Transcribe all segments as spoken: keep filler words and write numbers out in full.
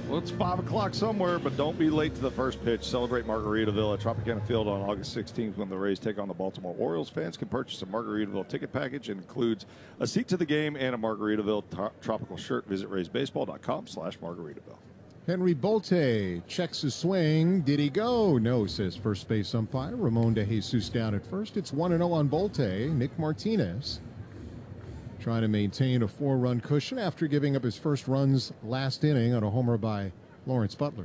Well, it's five o'clock somewhere, but don't be late to the first pitch. Celebrate Margaritaville at Tropicana Field on August sixteenth when the Rays take on the Baltimore Orioles. Fans can purchase a Margaritaville ticket package. It includes a seat to the game and a Margaritaville to- tropical shirt. Visit rays baseball dot com slash Margaritaville. Henry Bolte checks his swing. Did he go? No, says first base umpire. Ramon De Jesus down at first. It's one and oh on Bolte. Nick Martinez trying to maintain a four-run cushion after giving up his first runs last inning on a homer by Lawrence Butler.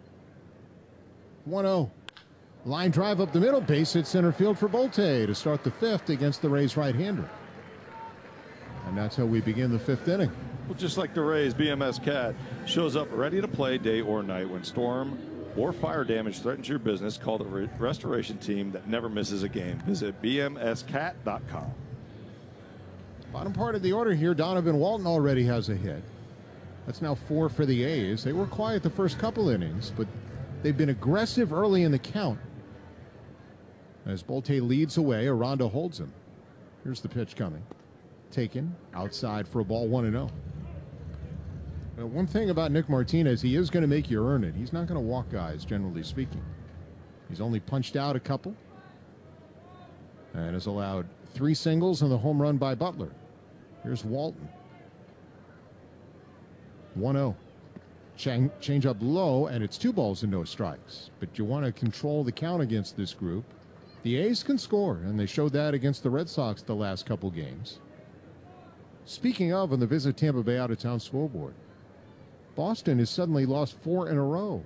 one oh. Line drive up the middle. Base hit center field for Bolte to start the fifth against the Rays right-hander. And that's how we begin the fifth inning. Well, just like the Rays, B M S Cat shows up ready to play day or night. When storm or fire damage threatens your business, call the re- restoration team that never misses a game. Visit b m s cat dot com. Bottom part of the order here, Donovan Walton already has a hit. That's now four for the A's. They were quiet the first couple innings, but they've been aggressive early in the count. As Bolte leads away, Aranda holds him. Here's the pitch coming. Taken outside for a ball, one and oh. Now, one thing about Nick Martinez, he is going to make you earn it. He's not going to walk guys, generally speaking. He's only punched out a couple and has allowed three singles and the home run by Butler. Here's Walton. one oh. Change, change up low, and it's two balls and no strikes. But you want to control the count against this group. The A's can score, and they showed that against the Red Sox the last couple games. Speaking of, on the Visit Tampa Bay out-of-town scoreboard, Boston has suddenly lost four in a row.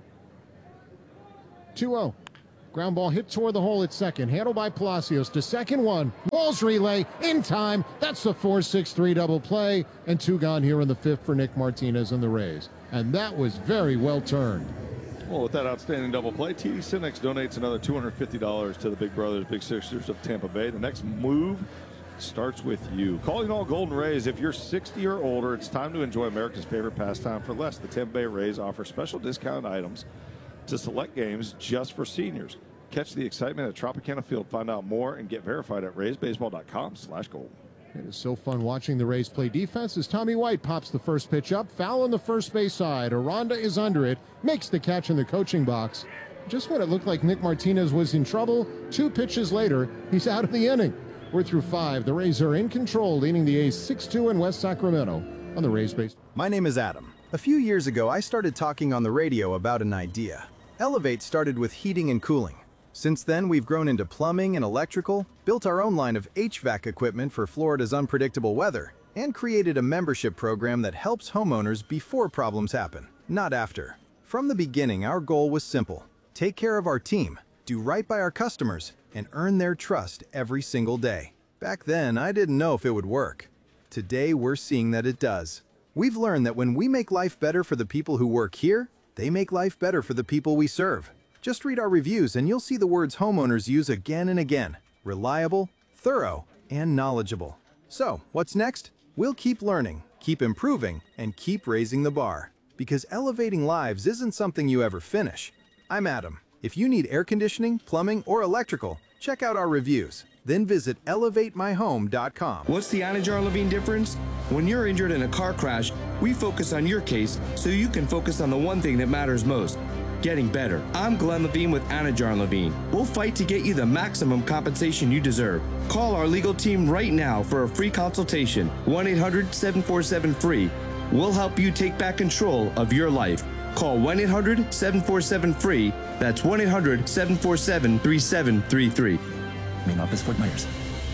two oh. Ground ball hit toward the hole at second. Handled by Palacios to second one. Walls relay in time. That's the four six three double play. And two gone here in the fifth for Nick Martinez and the Rays. And that was very well turned. Well, with that outstanding double play, T D Cinex donates another two hundred fifty dollars to the Big Brothers Big Sisters of Tampa Bay. The next move starts with you. Calling all Golden Rays, if you're sixty or older, it's time to enjoy America's favorite pastime for less. The Tampa Bay Rays offer special discount items to select games just for seniors. Catch the excitement at Tropicana Field. Find out more and get verified at rays baseball dot com slash gold. It is so fun watching the Rays play defense as Tommy White pops the first pitch up. Foul on the first base side. Aranda is under it. Makes the catch in the coaching box. Just when it looked like Nick Martinez was in trouble, two pitches later, he's out of the inning. We're through five. The Rays are in control, leading the A's six two in West Sacramento on the Rays base. My name is Adam. A few years ago, I started talking on the radio about an idea. Elevate started with heating and cooling. Since then, we've grown into plumbing and electrical, built our own line of H V A C equipment for Florida's unpredictable weather, and created a membership program that helps homeowners before problems happen, not after. From the beginning, our goal was simple: take care of our team, do right by our customers, and earn their trust every single day. Back then, I didn't know if it would work. Today, we're seeing that it does. We've learned that when we make life better for the people who work here, they make life better for the people we serve. Just read our reviews and you'll see the words homeowners use again and again: reliable, thorough, and knowledgeable. So, what's next? We'll keep learning, keep improving, and keep raising the bar. Because elevating lives isn't something you ever finish. I'm Adam. If you need air conditioning, plumbing, or electrical, check out our reviews. Then visit elevate my home dot com. What's the Anajar Levine difference? When you're injured in a car crash, we focus on your case so you can focus on the one thing that matters most: getting better. I'm Glenn Levine with Anajar Levine. We'll fight to get you the maximum compensation you deserve. Call our legal team right now for a free consultation. one eight hundred seven four seven free. We'll help you take back control of your life. Call one eight hundred seven four seven free. That's one eight hundred seven four seven three seven three three. Main office, Fort Myers.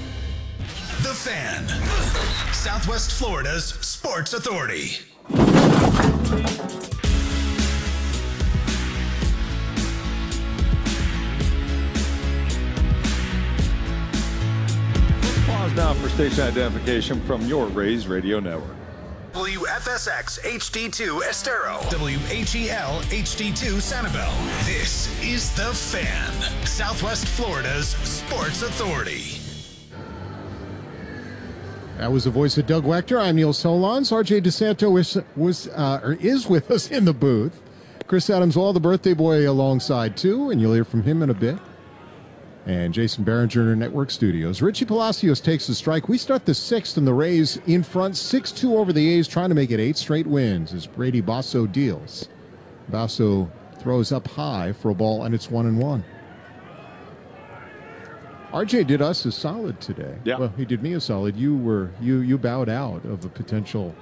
The Fan, Southwest Florida's sports authority. Pause now for station identification from your Rays Radio Network. W F S X H D two Estero. W H E L H D two Sanibel. This is The Fan, Southwest Florida's sports authority. That was the voice of Doug Wechter. I'm Neil Solondz. R J DeSanto was, was uh, or is with us in the booth. Chris Adams-Wall, the birthday boy, alongside too, and you'll hear from him in a bit. And Jason Barringer in Network Studios. Richie Palacios takes the strike. We start the sixth, and the Rays in front, six two over the A's, trying to make it eight straight wins as Brady Basso deals. Basso throws up high for a ball, and it's one and one. R J did us a solid today. Yeah. Well, he did me a solid. You were you you bowed out of a potential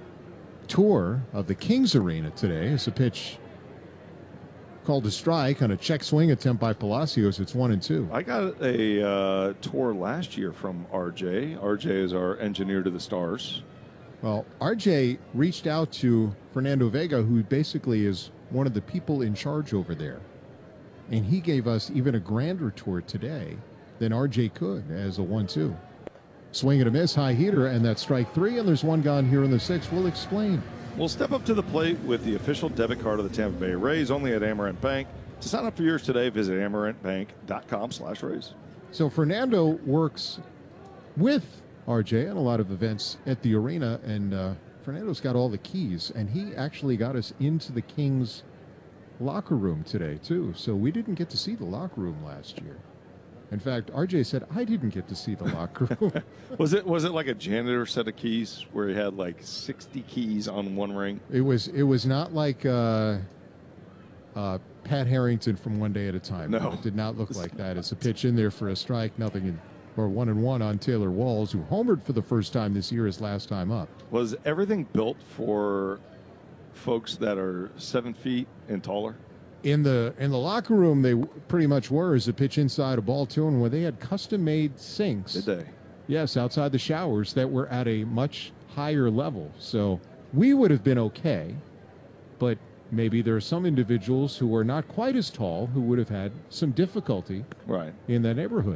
tour of the Kings Arena today. It's a pitch called a strike on a check swing attempt by Palacios. It's one and two. I got a uh, tour last year from R J. R J is our engineer to the stars. Well, R J reached out to Fernando Vega, who basically is one of the people in charge over there. And he gave us even a grander tour today than R J could as a one two. Swing and a miss, high heater, and that's strike three, and there's one gone here in the sixth. We'll explain. We'll step up to the plate with the official debit card of the Tampa Bay Rays, only at Amarant Bank. To sign up for yours today, visit amarantbank.com slash Rays. So Fernando works with R J at a lot of events at the arena, and uh, Fernando's got all the keys, and he actually got us into the Kings locker room today, too. So we didn't get to see the locker room last year. In fact, R J said, I didn't get to see the locker room. was it was it like a janitor set of keys where he had like sixty keys on one ring? It was it was not like uh, uh, Pat Harrington from One Day at a Time. No. It did not look like that. It's a pitch in there for a strike, nothing in, or one and one on Taylor Walls, who homered for the first time this year his last time up. Was everything built for folks that are seven feet and taller? In the in the locker room, they pretty much were as a pitch inside a ball two, and where they had custom-made sinks. Did they? Yes, outside the showers that were at a much higher level. So we would have been okay, but maybe there are some individuals who are not quite as tall who would have had some difficulty right in that neighborhood.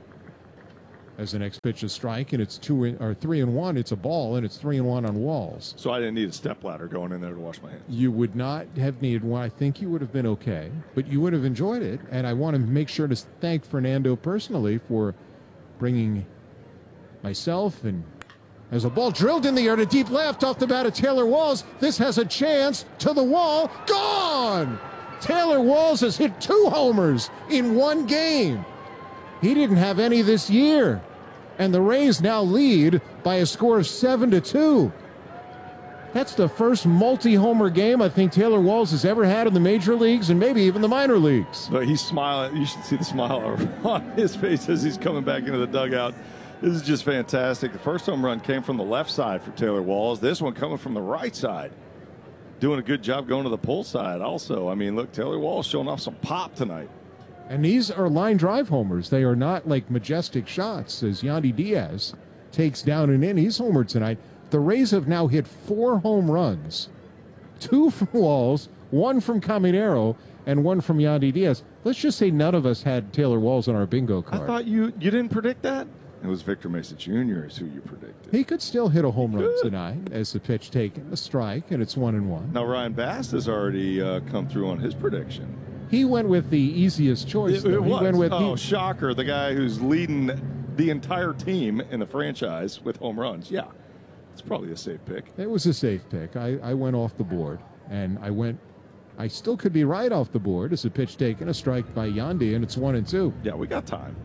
As the next pitch is strike, and it's two in, or three and one. It's a ball, and it's three and one on Walls. So I didn't need a stepladder going in there to wash my hands. You would not have needed one. I think you would have been okay, but you would have enjoyed it. And I want to make sure to thank Fernando personally for bringing myself and as a ball drilled in the air to deep left off the bat of Taylor Walls. This has a chance to the wall. Gone! Taylor Walls has hit two homers in one game. He didn't have any this year. And the Rays now lead by a score of seven to two. That's the first multi-homer game I think Taylor Walls has ever had in the major leagues and maybe even the minor leagues. But he's smiling. You should see the smile on his face as he's coming back into the dugout. This is just fantastic. The first home run came from the left side for Taylor Walls. This one coming from the right side. Doing a good job going to the pull side also. I mean, look, Taylor Walls showing off some pop tonight. And these are line drive homers. They are not like majestic shots as Yandy Diaz takes down and in. He's homered tonight. The Rays have now hit four home runs. Two from Walls, one from Caminero, and one from Yandy Diaz. Let's just say none of us had Taylor Walls on our bingo card. I thought you you didn't predict that? It was Victor Mesa Junior is who you predicted. He could still hit a home run Good. tonight as the pitch taken, a strike, and it's one and one. Now Ryan Bass has already uh, come through on his prediction. He went with the easiest choice. It, it though. He was. went with oh, he, shocker. The guy who's leading the entire team in the franchise with home runs. Yeah, it's probably a safe pick. It was a safe pick. I, I went off the board, and I went. I still could be right off the board as a pitch taken, a strike by Yandy, and it's one and two. Yeah, we got time.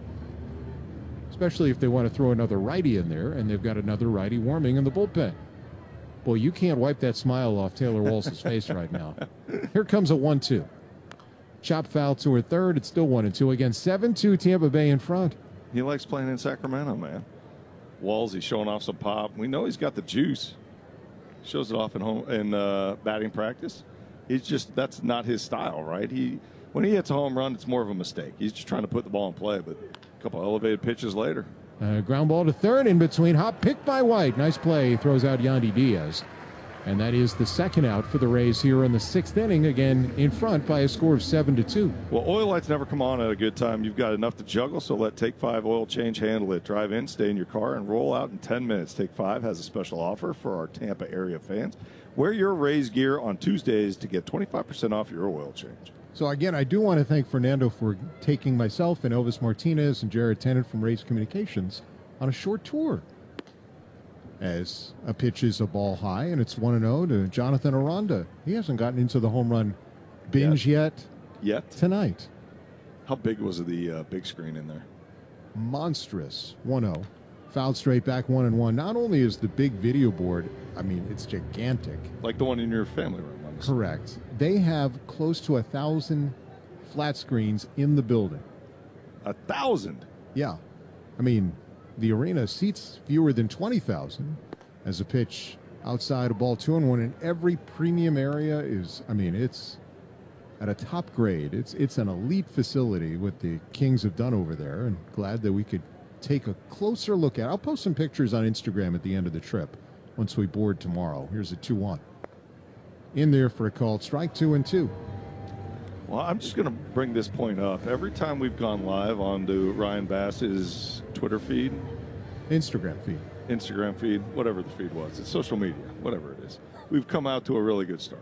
Especially if they want to throw another righty in there, and they've got another righty warming in the bullpen. Boy, you can't wipe that smile off Taylor Walls' face right now. Here comes a one two. Chop foul to her third. It's still one and two. Again, seven two Tampa Bay in front. He likes playing in Sacramento, man. Walls, he's showing off some pop. We know he's got the juice. Shows it off in home in uh, batting practice. He's just that's not his style, right? He when he hits a home run, it's more of a mistake. He's just trying to put the ball in play, but a couple elevated pitches later. Uh, ground ball to third in between. Hop picked by White. Nice play. He throws out Yandy Diaz. And that is the second out for the Rays here in the sixth inning, again in front by a score of seven to two. Well, oil lights never come on at a good time. You've got enough to juggle, so let Take Five Oil Change handle it. Drive in, stay in your car, and roll out in ten minutes. Take Five has a special offer for our Tampa area fans. Wear your Rays gear on Tuesdays to get twenty-five percent off your oil change. So, again, I do want to thank Fernando for taking myself and Elvis Martinez and Jared Tennant from Rays Communications on a short tour. As a pitch is a ball high, and it's one and oh to Jonathan Aranda. He hasn't gotten into the home run binge yet, Yet? tonight. How big was the uh, big screen in there? Monstrous one oh. Fouled straight back one and one. Not only is the big video board, I mean, it's gigantic. Like the one in your family room, I games. Correct. They have close to a thousand flat screens in the building. A thousand? Yeah. I mean, the arena seats fewer than twenty thousand as a pitch outside of ball two and one, and every premium area is, I mean, it's at a top grade. It's it's an elite facility what the Kings have done over there, and glad that we could take a closer look at. I'll post some pictures on Instagram at the end of the trip once we board tomorrow. Here's a two one. In there for a called strike, two and two. Well, I'm just going to bring this point up. Every time we've gone live onto Ryan Bass's Twitter feed, Instagram feed, Instagram feed, whatever the feed was, it's social media, whatever it is, we've come out to a really good start.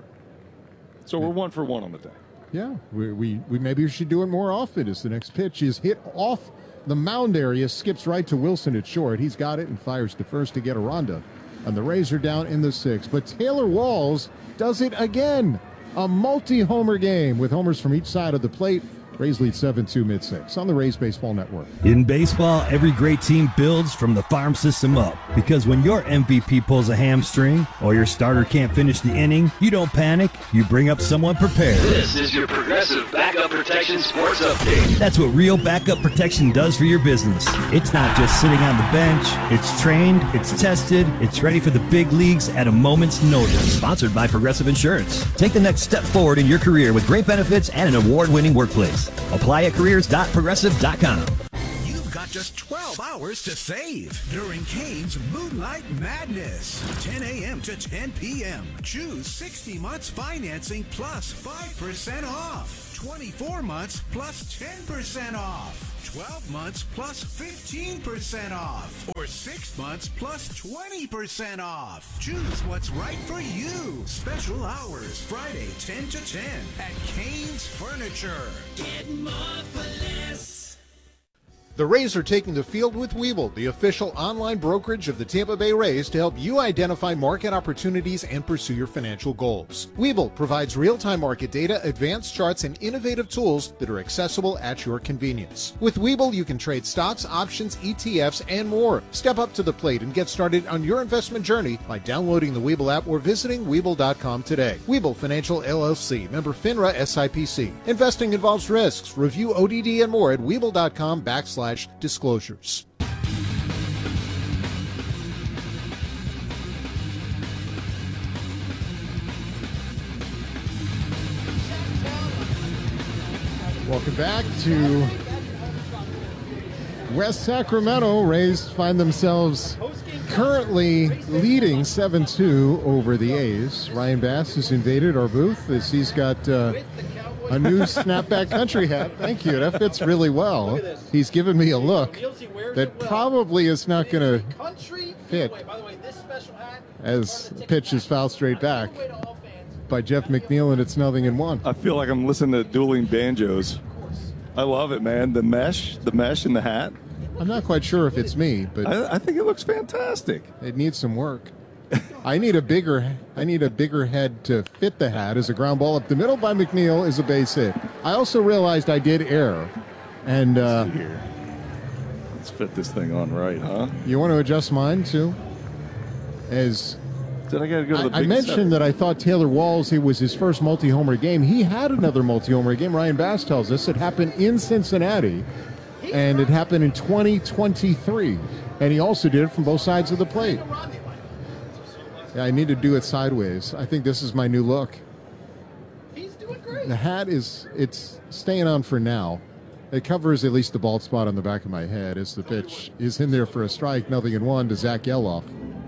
So we're one for one on the day. Yeah, we, we, we maybe we should do it more often as the next pitch is hit off the mound area, skips right to Wilson at short. He's got it and fires to first to get a Ronda. And the Rays are down in the sixth. But Taylor Walls does it again. A multi-homer game with homers from each side of the plate. Rays lead seven two mid-six on the Rays Baseball Network. In baseball, every great team builds from the farm system up. Because when your M V P pulls a hamstring or your starter can't finish the inning, you don't panic. You bring up someone prepared. This is your Progressive Backup Protection Sports Update. That's what real backup protection does for your business. It's not just sitting on the bench. It's trained, it's tested, it's ready for the big leagues at a moment's notice. Sponsored by Progressive Insurance. Take the next step forward in your career with great benefits and an award-winning workplace. Apply at careers dot progressive dot com. You've got just twelve hours to save during Kane's Moonlight Madness. ten a.m. to ten p.m. Choose sixty months financing plus five percent off. twenty-four months plus ten percent off. twelve months plus fifteen percent off. Or six months plus twenty percent off. Choose what's right for you. Special hours Friday ten to ten at Kane's Furniture. Get more for less. The Rays are taking the field with Webull, the official online brokerage of the Tampa Bay Rays, to help you identify market opportunities and pursue your financial goals. Webull provides real-time market data, advanced charts, and innovative tools that are accessible at your convenience. With Webull, you can trade stocks, options, E T Fs, and more. Step up to the plate and get started on your investment journey by downloading the Webull app or visiting Webull dot com today. Webull Financial L L C, member FINRA S I P C. Investing involves risks. Review O D D and more at Webull dot com backslash disclosures. Welcome back to West Sacramento. Rays find themselves currently leading seven two over the A's. Ryan Bass has invaded our booth as he's got uh, a new snapback country hat. Thank you. That fits really well. He's given me a look that probably is not going to fit as pitch is fouled straight back by Jeff McNeil, and it's nothing in one. I feel like I'm listening to dueling banjos. I love it, man. The mesh, the mesh in the hat. I'm not quite sure if it's me, but I, I think it looks fantastic. It needs some work. I need a bigger I need a bigger head to fit the hat. As a ground ball up the middle by McNeil is a base hit. I also realized I did err. And uh, here. Let's fit this thing on right, huh? You want to adjust mine too? As Did I gotta go to the I, I big mentioned seven? that I thought Taylor Walls, it was his first multi-homer game. He had another multi-homer game. Ryan Bass tells us it happened in Cincinnati, and it happened in twenty twenty-three. And he also did it from both sides of the plate. Yeah, I need to do it sideways. I think this is my new look. He's doing great. The hat is, it's staying on for now. It covers at least the bald spot on the back of my head as the pitch is in there for a strike, nothing in one to Zach Geloff.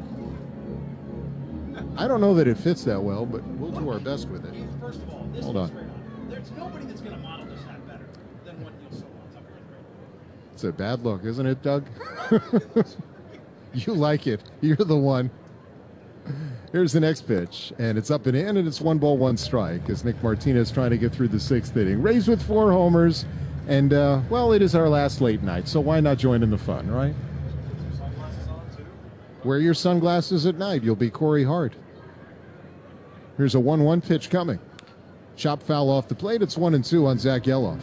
I don't know that it fits that well, but we'll do our best with it. First of all, this Hold looks on. great on. There's nobody that's going to model this hat better than what Neil Solon's up here in right It's a bad look, isn't it, Doug? You like it. You're the one. Here's the next pitch, and it's up and in, and it's one ball, one strike as Nick Martinez trying to get through the sixth inning. Rays with four homers, and, uh, well, it is our last late night, so why not join in the fun, right? Wear your sunglasses at night. You'll be Corey Hart. Here's a one one pitch coming. Chop foul off the plate. It's one and two on Zach Geloff.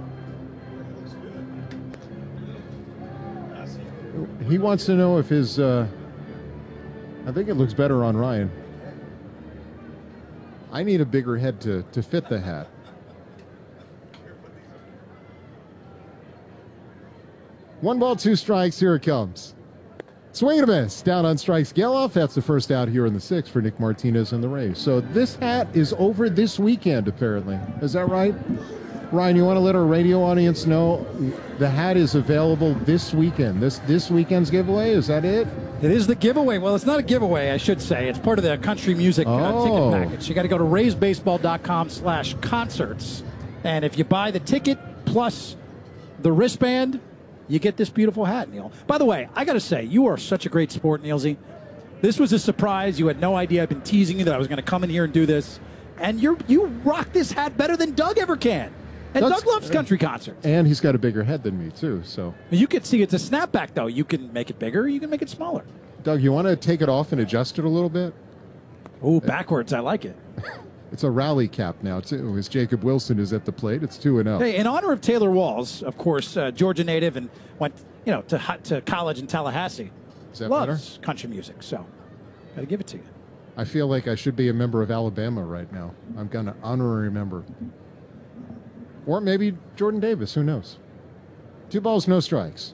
He wants to know if his... Uh, I think it looks better on Ryan. I need a bigger head to, to fit the hat. One ball, two strikes. Here it comes. Swing and a miss. Down on strikes. Geloff. That's the first out here in the sixth for Nick Martinez and the Rays. So this hat is over this weekend, apparently. Is that right? Ryan, you want to let our radio audience know the hat is available this weekend. This this weekend's giveaway, is that it? It is the giveaway. Well, it's not a giveaway, I should say. It's part of the country music uh, Oh. ticket package. You got to go to rays baseball dot com slash concerts. And if you buy the ticket plus the wristband, you get this beautiful hat, Neil. By the way, I got to say, you are such a great sport, Neilsy. This was a surprise. You had no idea. I've been teasing you that I was going to come in here and do this. And you you rock this hat better than Doug ever can. And That's- Doug loves country concerts. And he's got a bigger head than me, too. So, You can see it's a snapback, though. You can make it bigger. You can make it smaller. Doug, you want to take it off and adjust it a little bit? Ooh, backwards. I like it. It's a rally cap now, too, as Jacob Wilson is at the plate. It's two and oh. Hey, in honor of Taylor Walls, of course, uh, Georgia native, and went, you know, to ho- to college in Tallahassee. Is that Loves country music, so got to give it to you. I feel like I should be a member of Alabama right now. I'm going to honorary member. Or maybe Jordan Davis. Who knows? Two balls, no strikes.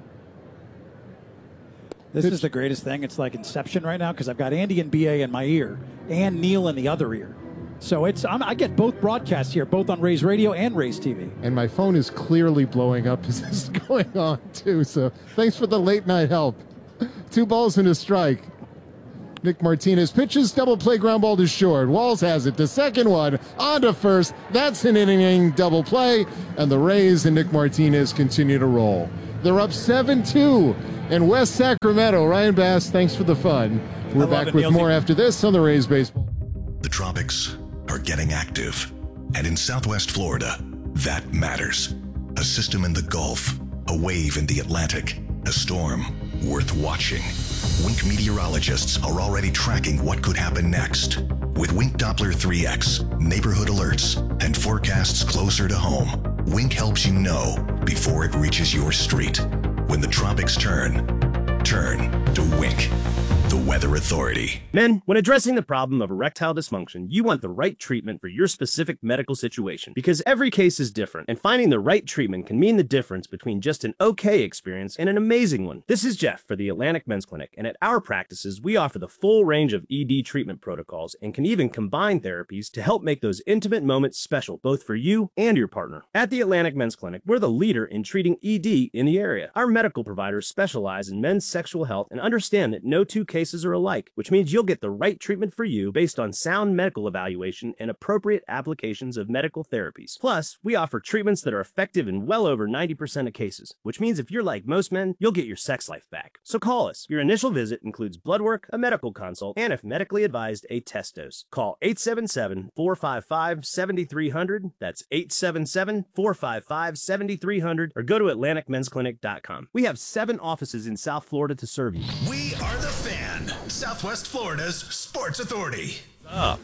This is the greatest thing. It's like Inception right now because I've got Andy and B A in my ear and Neil in the other ear. So it's I'm, I get both broadcasts here, both on Rays Radio and Rays T V. And my phone is clearly blowing up as this is going on, too. So thanks for the late night help. Two balls and a strike. Nick Martinez pitches, double play, ground ball to short. Walls has it. The second one on to first. That's an inning double play. And the Rays and Nick Martinez continue to roll. They're up seven two in West Sacramento. Ryan Bass, thanks for the fun. We're back it, with Neil. more after this on the Rays Baseball. The tropics are getting active. And in Southwest Florida, that matters. A system in the Gulf, a wave in the Atlantic, a storm worth watching. Wink meteorologists are already tracking what could happen next. With Wink Doppler three X, neighborhood alerts, and forecasts closer to home, Wink helps you know before it reaches your street. When the tropics turn, turn to Wink, the Weather Authority. Men, when addressing the problem of erectile dysfunction, you want the right treatment for your specific medical situation because every case is different, and finding the right treatment can mean the difference between just an okay experience and an amazing one. This is Jeff for the Atlantic Men's Clinic, and at our practices, we offer the full range of E D treatment protocols and can even combine therapies to help make those intimate moments special both for you and your partner. At the Atlantic Men's Clinic, we're the leader in treating E D in the area. Our medical providers specialize in men's sexual health and understand that no two cases are alike, which means you'll get the right treatment for you based on sound medical evaluation and appropriate applications of medical therapies. Plus, we offer treatments that are effective in well over ninety percent of cases, which means if you're like most men, you'll get your sex life back. So call us. Your initial visit includes blood work, a medical consult, and if medically advised, a test dose. Call eight seven seven, four five five, seven three zero zero. That's eight seven seven, four five five, seven three zero zero, or go to atlantic men's clinic dot com. We have seven offices in South Florida to serve you. We are the Fan, Southwest Florida's sports authority. Up.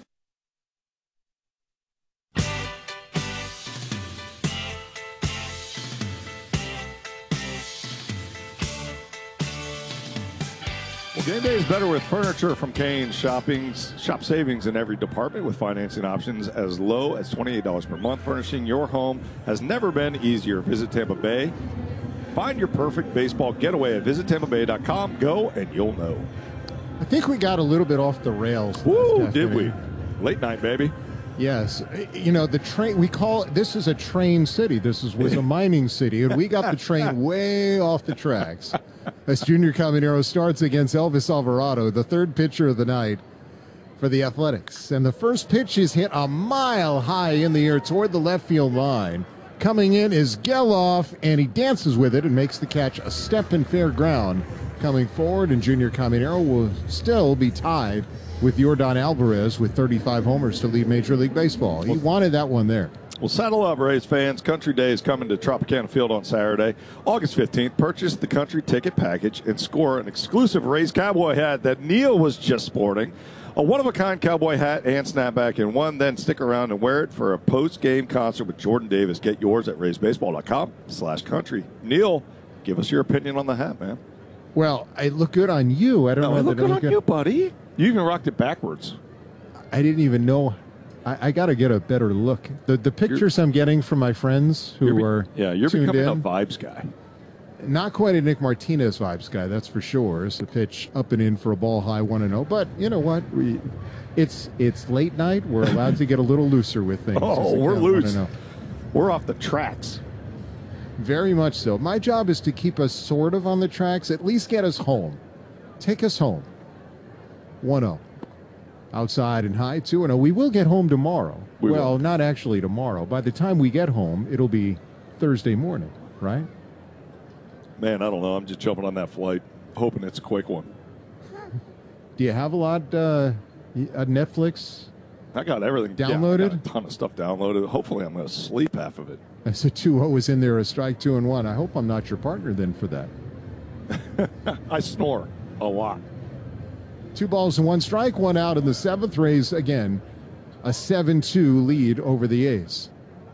Well, game day is better with furniture from Canes. Shopping's, shop savings in every department with financing options as low as twenty-eight dollars per month. Furnishing your home has never been easier. Visit Tampa Bay. Find your perfect baseball getaway at visit tampa bay dot com. Go and you'll know. I think we got a little bit off the rails. Woo, last did we? afternoon. Late night, baby. Yes. You know, the train, we call it, this is a train city. This is, was a mining city, and we got the train way off the tracks. As Junior Caminero starts against Elvis Alvarado, the third pitcher of the night for the Athletics. And the first pitch is hit a mile high in the air toward the left field line. Coming in is Geloff, and he dances with it and makes the catch a step in fair ground. Coming forward, and Junior Caminero will still be tied with Yordan Alvarez with thirty-five homers to lead Major League Baseball. He wanted that one there. Well, saddle up, Rays fans. Country Day is coming to Tropicana Field on Saturday, August fifteenth. Purchase the country ticket package and score an exclusive Rays cowboy hat that Neil was just sporting. A one-of-a-kind cowboy hat and snapback in one. Then stick around and wear it for a post-game concert with Jordan Davis. Get yours at rays baseball dot com slash country. Neil, give us your opinion on the hat, man. Well, I look good on you. I don't No, know it looked that I good on you, buddy. You even rocked it backwards. I didn't even know I, I got to get a better look. The the pictures you're, I'm getting from my friends who be, are yeah, you're tuned becoming in, a vibes guy. Not quite a Nick Martinez vibes guy, that's for sure. It's a pitch up and in for a ball high one and oh. But you know what? We it's it's late night. We're allowed to get a little looser with things. Oh, we're loose. We're off the tracks. Very much so. My job is to keep us sort of on the tracks, at least get us home. Take us home. one oh. Outside and high, two and oh. We will get home tomorrow. We well, will. Not actually tomorrow. By the time we get home, it'll be Thursday morning, right? Man, I don't know. I'm just jumping on that flight, hoping it's a quick one. Do you have a lot uh, Netflix? I got everything downloaded. Yeah, I got a ton of stuff downloaded. Hopefully, I'm going to sleep half of it. As a two oh is in there, a strike, two and one. I hope I'm not your partner then for that. I snore a lot. Two balls and one strike, one out in the seventh. Rays again, a seven two lead over the A's.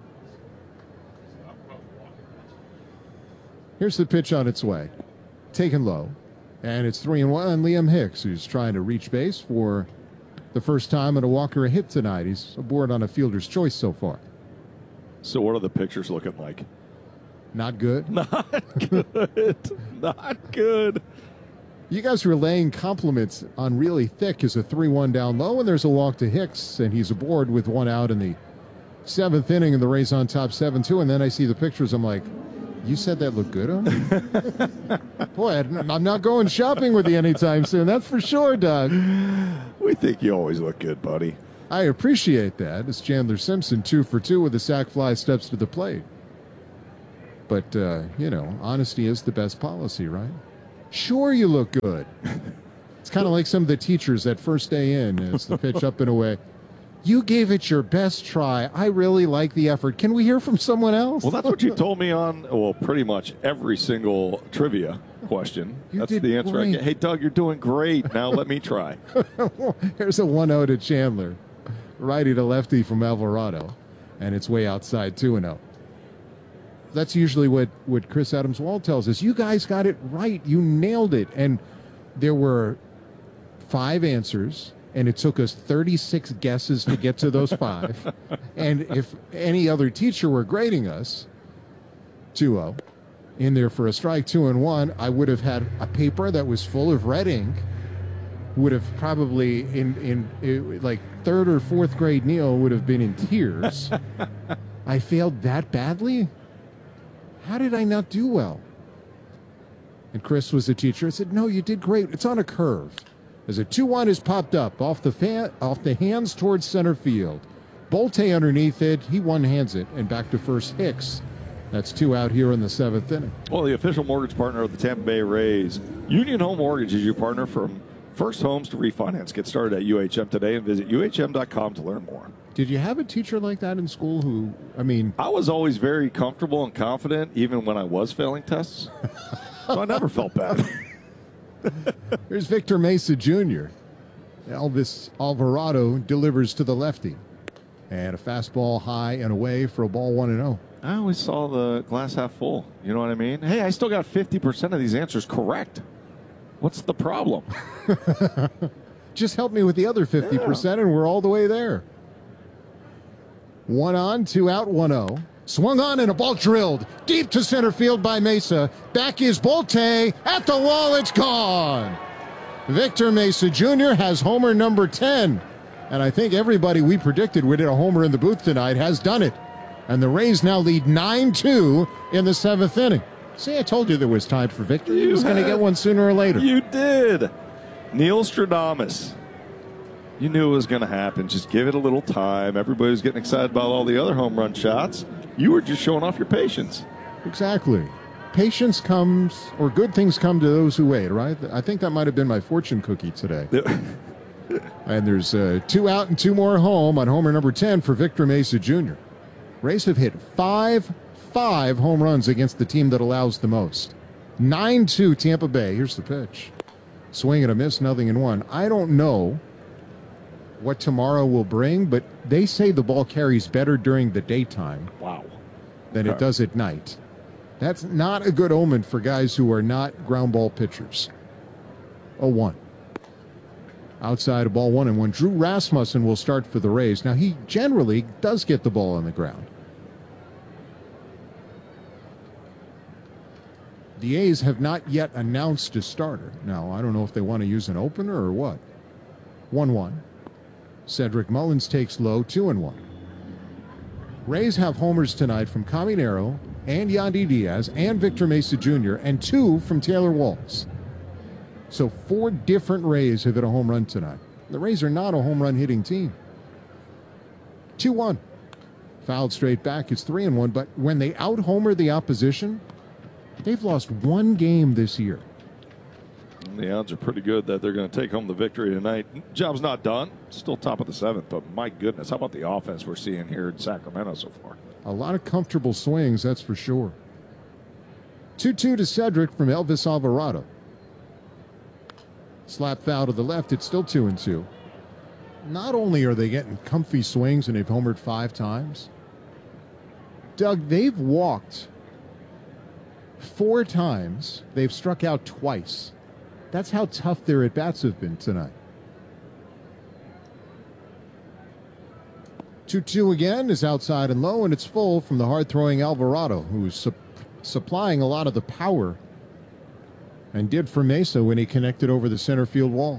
Here's the pitch on its way. Taken low. And it's three and one. Liam Hicks, who's trying to reach base for the first time in a walker a hit tonight. He's aboard on a fielder's choice so far. So what are the pictures looking like? Not good. Not good. Not good. You guys were laying compliments on really thick as a three one down low, and there's a walk to Hicks, and he's aboard with one out in the seventh inning, and the Rays on top seven two. And then I see the pictures. I'm like, you said that looked good on me? Boy, I'm not going shopping with you anytime soon. That's for sure, Doug. We think you always look good, buddy. I appreciate that. It's Chandler Simpson, two for two with a sac fly, steps to the plate. But, uh, you know, honesty is the best policy, right? Sure, you look good. It's kind of like some of the teachers that first day in as the pitch up and away. You gave it your best try. I really like the effort. Can we hear from someone else? Well, that's what you told me on, well, pretty much every single trivia question. You that's did the answer great. I get. Hey, Doug, you're doing great. Now let me try. Here's a one oh to Chandler. Righty to lefty from Alvarado. And it's way outside two and oh. That's usually what, what Chris Adams-Wald tells us. You guys got it right. You nailed it. And there were five answers. And it took us thirty-six guesses to get to those five. And if any other teacher were grading us, two oh, in there for a strike, two and one, I would have had a paper that was full of red ink, would have probably, in, in, in like third or fourth grade Neil would have been in tears. I failed that badly? How did I not do well? And Chris was the teacher. I said, no, you did great. It's on a curve. As a two one is popped up off the fan, off the hands towards center field. Bolte underneath it. He one-hands it and back to first Hicks. That's two out here in the seventh inning. Well, the official mortgage partner of the Tampa Bay Rays, Union Home Mortgage, is your partner from first homes to refinance. Get started at U H M today and visit U H M dot com to learn more. Did you have a teacher like that in school who, I mean... I was always very comfortable and confident, even when I was failing tests. So I never felt bad. Here's Victor Mesa Junior Elvis Alvarado delivers to the lefty. And a fastball high and away for a ball one and oh. I always saw the glass half full. You know what I mean? Hey, I still got fifty percent of these answers correct. What's the problem? Just help me with the other fifty percent yeah. and we're all the way there. One on, two out, one oh. Swung on and a ball drilled deep to center field by Mesa. Back is Bolte. At the wall, it's gone. Victor Mesa Junior has homer number ten. And I think everybody we predicted would hit a homer in the booth tonight has done it. And the Rays now lead nine two in the seventh inning. See, I told you there was time for Victor. He was going to get one sooner or later. You did. Neil Stradamus. You knew it was going to happen. Just give it a little time. Everybody was getting excited about all the other home run shots. You were just showing off your patience. Exactly. Patience comes, or good things come to those who wait, right? I think that might have been my fortune cookie today. And there's uh, two out and two more home on homer number ten for Victor Mesa Junior Rays have hit five, five home runs against the team that allows the most. nine two Tampa Bay. Here's the pitch. Swing and a miss, nothing in one. I don't know what tomorrow will bring, but they say the ball carries better during the daytime. Wow. Than okay. it does at night. That's not a good omen for guys who are not ground ball pitchers. oh one. Outside of ball one and one. Drew Rasmussen will start for the Rays. Now, he generally does get the ball on the ground. The A's have not yet announced a starter. Now, I don't know if they want to use an opener or what. one one. Cedric Mullins takes low, two and one. Rays have homers tonight from Caminero and Yandy Diaz and Victor Mesa Junior and two from Taylor Walls. So four different Rays have hit a home run tonight. The Rays are not a home run hitting team. two one. Fouled straight back. It's three and one. But when they out-homer the opposition, they've lost one game this year. The odds are pretty good that they're going to take home the victory tonight. Job's not done. Still top of the seventh, but my goodness, how about the offense we're seeing here in Sacramento so far? A lot of comfortable swings, that's for sure. two two to Cedric from Elvis Alvarado. Slap foul to the left, it's still two and two. Not only are they getting comfy swings and they've homered five times, Doug, they've walked four times. They've struck out twice. That's how tough their at-bats have been tonight. two two again is outside and low, and it's full from the hard-throwing Alvarado, who's su- supplying a lot of the power and did for Mesa when he connected over the center field wall.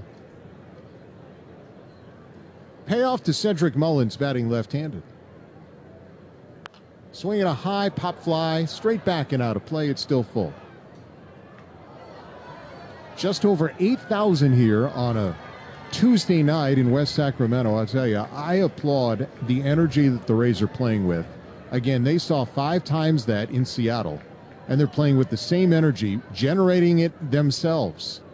Payoff to Cedric Mullins, batting left-handed. Swinging a high pop fly, straight back and out of play. It's still full. Just over eight thousand here on a Tuesday night in West Sacramento. I'll tell you, I applaud the energy that the Rays are playing with. Again, they saw five times that in Seattle, and they're playing with the same energy, generating it themselves.